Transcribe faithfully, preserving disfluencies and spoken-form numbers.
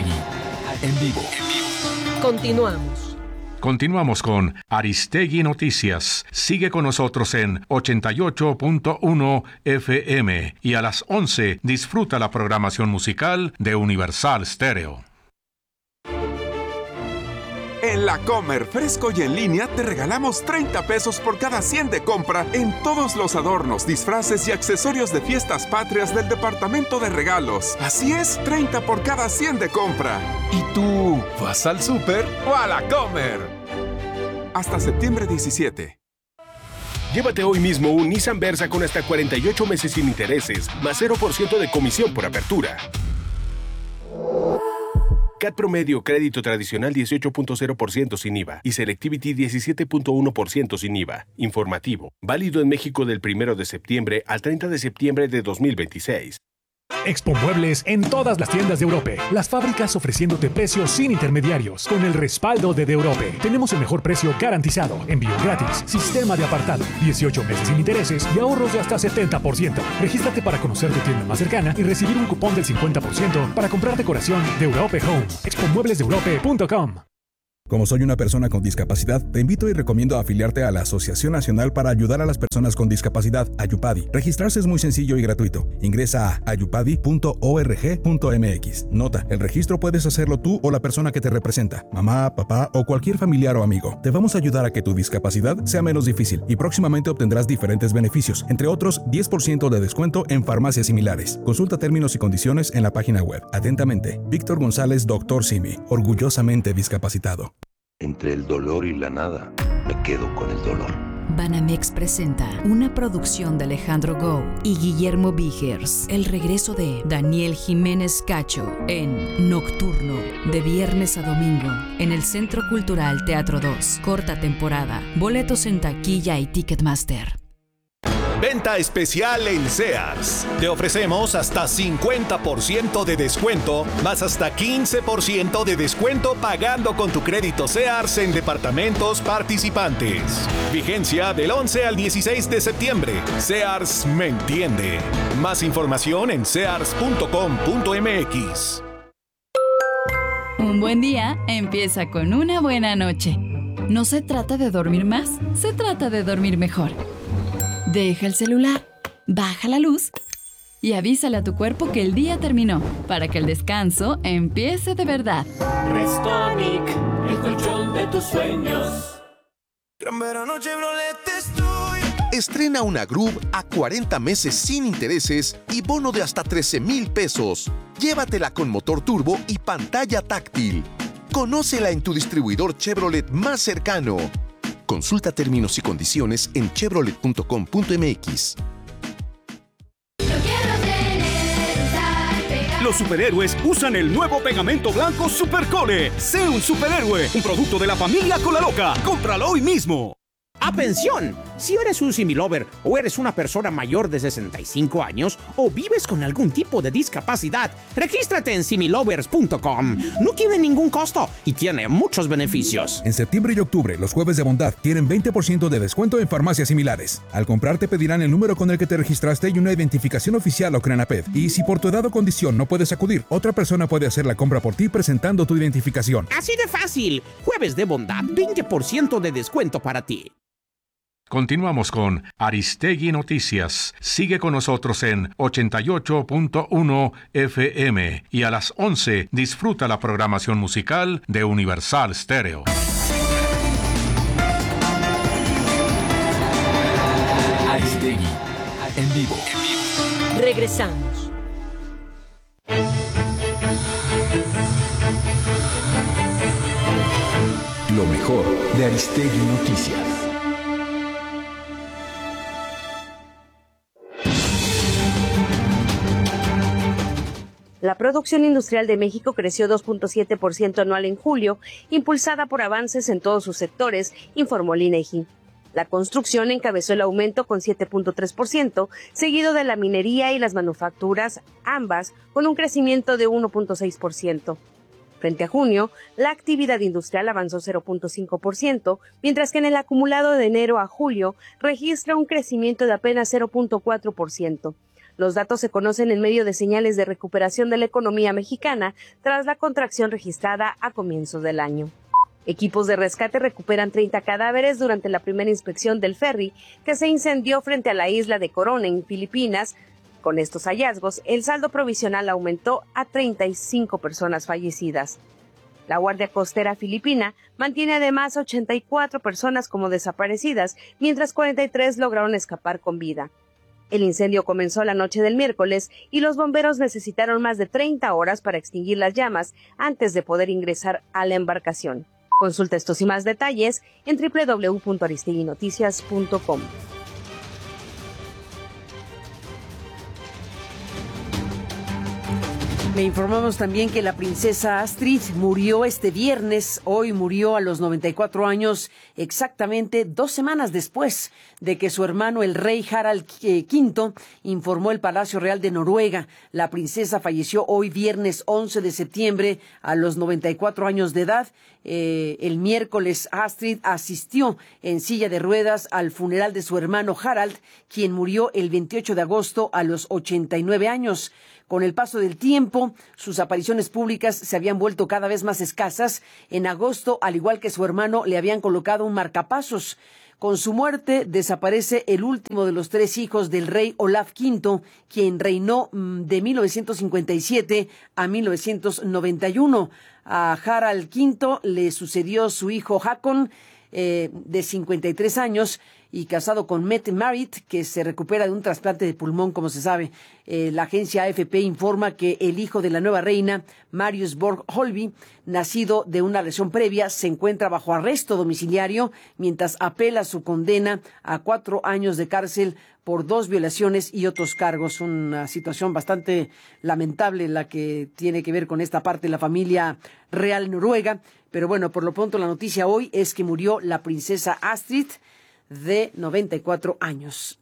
Aristegui, en vivo. Continuamos. Continuamos con Aristegui Noticias. Sigue con nosotros en ochenta y ocho punto uno F M y a las once disfruta la programación musical de Universal Stereo. En La Comer, fresco y en línea, te regalamos treinta pesos por cada cien de compra en todos los adornos, disfraces y accesorios de fiestas patrias del departamento de regalos. Así es, treinta por cada cien de compra. ¿Y tú vas al súper o a La Comer? Hasta septiembre diecisiete. Llévate hoy mismo un Nissan Versa con hasta cuarenta y ocho meses sin intereses, más cero por ciento de comisión por apertura. C A T promedio, crédito tradicional dieciocho punto cero por ciento sin I V A y Selectivity diecisiete punto uno por ciento sin I V A. Informativo. Válido en México del primero de septiembre al treinta de septiembre de dos mil veintiséis. Expo Muebles en todas las tiendas de Europe. Las fábricas ofreciéndote precios sin intermediarios. Con el respaldo de De Europe. Tenemos el mejor precio garantizado. Envío gratis. Sistema de apartado. dieciocho meses sin intereses y ahorros de hasta setenta por ciento. Regístrate para conocer tu tienda más cercana y recibir un cupón del cincuenta por ciento para comprar decoración de Europe Home. expo muebles de europe punto com. Como soy una persona con discapacidad, te invito y recomiendo afiliarte a la Asociación Nacional para Ayudar a las Personas con Discapacidad, AYUPADI. Registrarse es muy sencillo y gratuito. Ingresa a ayupadi punto org punto m x. Nota, el registro puedes hacerlo tú o la persona que te representa, mamá, papá o cualquier familiar o amigo. Te vamos a ayudar a que tu discapacidad sea menos difícil y próximamente obtendrás diferentes beneficios, entre otros diez por ciento de descuento en farmacias similares. Consulta términos y condiciones en la página web. Atentamente, Víctor González, doctor Simi, orgullosamente discapacitado. Entre el dolor y la nada, me quedo con el dolor. Banamex presenta una producción de Alejandro Gou y Guillermo Vigers. El regreso de Daniel Jiménez Cacho en Nocturno, de viernes a domingo, en el Centro Cultural Teatro dos. Corta temporada. Boletos en taquilla y Ticketmaster. Venta especial en Sears. Te ofrecemos hasta cincuenta por ciento de descuento, más hasta quince por ciento de descuento pagando con tu crédito Sears en departamentos participantes. Vigencia del once al dieciséis de septiembre. Sears me entiende. Más información en sears punto com punto m x. Un buen día empieza con una buena noche. No se trata de dormir más, se trata de dormir mejor. Deja el celular, baja la luz y avísale a tu cuerpo que el día terminó para que el descanso empiece de verdad. Restonic, el colchón de tus sueños. Gran verano Chevrolet estoy. Estrena una Groove a cuarenta meses sin intereses y bono de hasta trece mil pesos. Llévatela con motor turbo y pantalla táctil. Conócela en tu distribuidor Chevrolet más cercano. Consulta términos y condiciones en chevrolet punto com punto m x. Los superhéroes usan el nuevo pegamento blanco Supercole. Sé un superhéroe, un producto de la familia Cola Loca. Cómpralo hoy mismo. ¡Atención! Si eres un similover o eres una persona mayor de sesenta y cinco años o vives con algún tipo de discapacidad, regístrate en similovers punto com. No tiene ningún costo y tiene muchos beneficios. En septiembre y octubre, los jueves de bondad tienen veinte por ciento de descuento en farmacias similares. Al comprar te pedirán el número con el que te registraste y una identificación oficial o CRENAPED. Y si por tu edad o condición no puedes acudir, otra persona puede hacer la compra por ti presentando tu identificación. Así de fácil. Jueves de bondad, veinte por ciento de descuento para ti. Continuamos con Aristegui Noticias. Sigue con nosotros en ochenta y ocho punto uno F M y a las once disfruta la programación musical de Universal Stereo. Aristegui, en vivo. Regresamos. Lo mejor de Aristegui Noticias. La producción industrial de México creció dos punto siete por ciento anual en julio, impulsada por avances en todos sus sectores, informó el INEGI. La construcción encabezó el aumento con siete punto tres por ciento, seguido de la minería y las manufacturas, ambas con un crecimiento de uno punto seis por ciento. Frente a junio, la actividad industrial avanzó cero punto cinco por ciento, mientras que en el acumulado de enero a julio registra un crecimiento de apenas cero punto cuatro por ciento. Los datos se conocen en medio de señales de recuperación de la economía mexicana tras la contracción registrada a comienzos del año. Equipos de rescate recuperan treinta cadáveres durante la primera inspección del ferry que se incendió frente a la isla de Corona, en Filipinas. Con estos hallazgos, el saldo provisional aumentó a treinta y cinco personas fallecidas. La Guardia Costera Filipina mantiene además ochenta y cuatro personas como desaparecidas, mientras cuarenta y tres lograron escapar con vida. El incendio comenzó la noche del miércoles y los bomberos necesitaron más de treinta horas para extinguir las llamas antes de poder ingresar a la embarcación. Consulta estos y más detalles en doble u doble u doble u punto aristegui noticias punto com. Le informamos también que la princesa Astrid murió este viernes. Hoy murió a los noventa y cuatro años, exactamente dos semanas después de que su hermano, el rey Harald quinto, informó el Palacio Real de Noruega. La princesa falleció hoy viernes once de septiembre a los noventa y cuatro años de edad. Eh, el miércoles Astrid asistió en silla de ruedas al funeral de su hermano Harald, quien murió el veintiocho de agosto a los ochenta y nueve años. Con el paso del tiempo, sus apariciones públicas se habían vuelto cada vez más escasas. En agosto, al igual que su hermano, le habían colocado un marcapasos. Con su muerte, desaparece el último de los tres hijos del rey Olaf quinto, quien reinó de mil novecientos cincuenta y siete a mil novecientos noventa y uno. A Harald quinto le sucedió su hijo Håkon, eh, de cincuenta y tres años, y casado con Mette-Marit, que se recupera de un trasplante de pulmón, como se sabe. Eh, la agencia A F P informa que el hijo de la nueva reina, Marius Borg Holby, nacido de una lesión previa, se encuentra bajo arresto domiciliario mientras apela su condena a cuatro años de cárcel por dos violaciones y otros cargos. Una situación bastante lamentable la que tiene que ver con esta parte de la familia real noruega. Pero bueno, por lo pronto la noticia hoy es que murió la princesa Astrid, de noventa y cuatro años.